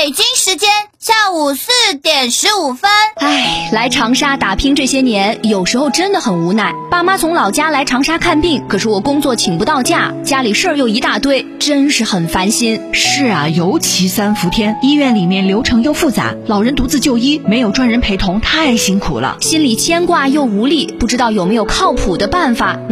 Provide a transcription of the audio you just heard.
北京时间下午4点15分。 来长沙打拼这些年，有时候真的很无奈。爸妈从老家来长沙看病，可是我工作请不到假，家里事儿又一大堆，真是很烦心。 是啊，尤其3伏天，医院里面流程又复杂，老人独自就医，没有专人陪同，太辛苦了， 心里牵挂又无力，不知道有没有靠谱的办法